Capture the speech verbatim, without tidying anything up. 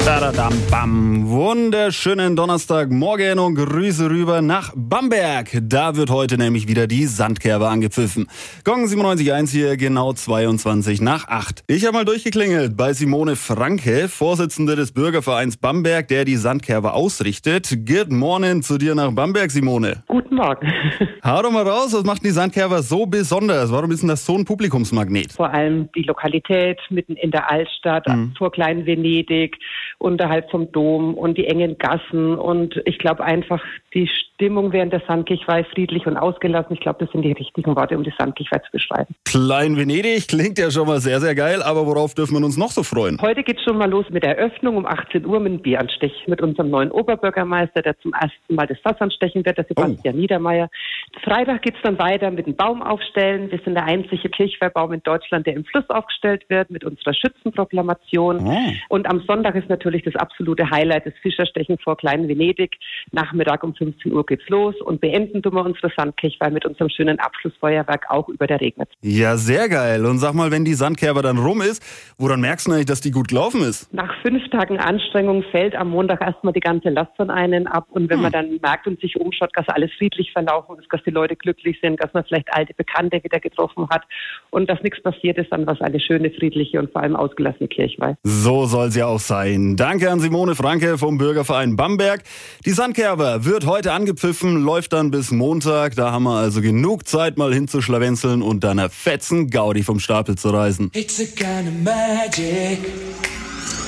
Bam. Wunderschönen Donnerstagmorgen und Grüße rüber nach Bamberg. Da wird heute nämlich wieder die Sandkerbe angepfiffen. Gong siebenundneunzig Komma eins hier, genau zweiundzwanzig nach acht. Ich habe mal durchgeklingelt bei Simone Franke, Vorsitzende des Bürgervereins Bamberg, der die Sandkerbe ausrichtet. Good morning zu dir nach Bamberg, Simone. Guten Morgen. Hau doch mal raus, was macht die Sandkerbe so besonders? Warum ist denn das so ein Publikumsmagnet? Vor allem die Lokalität mitten in der Altstadt, mhm. vor Klein-Venedig, unterhalb vom Dom und die engen Gassen. Und ich glaube einfach, die Stimmung während der Sandkirchweih friedlich und ausgelassen. Ich glaube, das sind die richtigen Worte, um die Sandkirchweih zu beschreiben. Klein-Venedig klingt ja schon mal sehr, sehr geil. Aber worauf dürfen wir uns noch so freuen? Heute geht es schon mal los mit der Eröffnung um achtzehn Uhr mit dem Bieranstich. Mit unserem neuen Oberbürgermeister, der zum ersten Mal das Fass anstechen wird, der Sebastian oh. Niedermeyer. Freitag geht es dann weiter mit dem Baum aufstellen. Wir sind der einzige Kirchweihbaum in Deutschland, der im Fluss aufgestellt wird, mit unserer Schützenproklamation. Oh. Und am Sonntag ist natürlich das absolute Highlight, das Fischerstechen vor Klein-Venedig. Nachmittag um fünfzehn Uhr geht's los und beenden tun wir unsere Sandkirchweih mit unserem schönen Abschlussfeuerwerk auch über der Regnitz. Ja, sehr geil. Und sag mal, wenn die Sandkerbe dann rum ist, woran merkst du eigentlich, dass die gut gelaufen ist? Nach fünf Tagen Anstrengung fällt am Montag erstmal die ganze Last von einen ab. Und wenn hm. man dann merkt und sich umschaut, dass alles friedlich verlaufen ist, dass die Leute glücklich sind, dass man vielleicht alte Bekannte wieder getroffen hat und dass nichts passiert ist, dann war es eine schöne, friedliche und vor allem ausgelassene Kirchweih. So soll es ja auch sein. Danke an Simone Franke vom Bürgerverein Bamberg. Die Sandkerbe wird heute angepfiffen, läuft dann bis Montag. Da haben wir also genug Zeit, mal hinzuschlawenzeln und dann eine fetzen Gaudi vom Stapel zu reißen. It's a kind of magic.